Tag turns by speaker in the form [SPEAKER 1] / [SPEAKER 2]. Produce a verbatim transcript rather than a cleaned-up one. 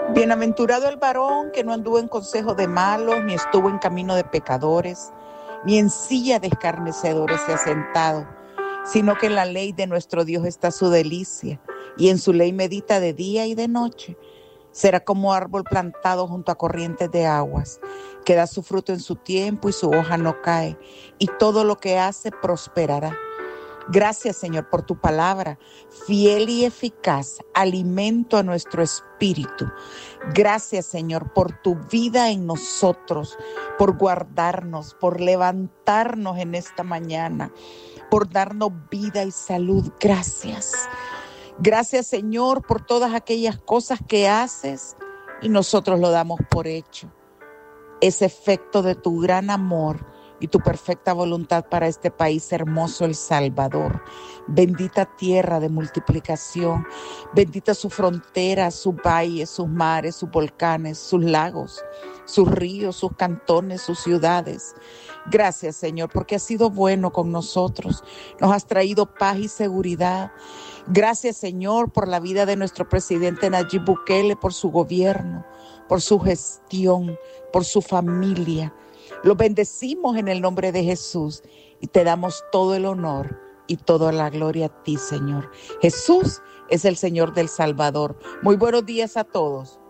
[SPEAKER 1] Bienaventurado el varón que no anduvo en consejo de malos, ni estuvo en camino de pecadores, ni en silla de escarnecedores se ha sentado, sino que en la ley de nuestro Dios está su delicia, y en su ley medita de día y de noche. Será como árbol plantado junto a corrientes de aguas, que da su fruto en su tiempo y su hoja no cae, y todo lo que hace prosperará. Gracias, Señor, por tu palabra, fiel y eficaz, alimento a nuestro espíritu. Gracias, Señor, por tu vida en nosotros, por guardarnos, por levantarnos en esta mañana, por darnos vida y salud. Gracias. Gracias, Señor, por todas aquellas cosas que haces y nosotros lo damos por hecho. Ese efecto de tu gran amor y tu perfecta voluntad para este país hermoso, El Salvador. Bendita tierra de multiplicación, bendita su frontera, sus valles, sus mares, sus volcanes, sus lagos, sus ríos, sus cantones, sus ciudades. Gracias, Señor, porque has sido bueno con nosotros, nos has traído paz y seguridad. Gracias, Señor, por la vida de nuestro presidente Nayib Bukele, por su gobierno, por su gestión, por su familia. Los bendecimos en el nombre de Jesús y te damos todo el honor y toda la gloria a ti, Señor. Jesús es el Señor del Salvador. Muy buenos días a todos.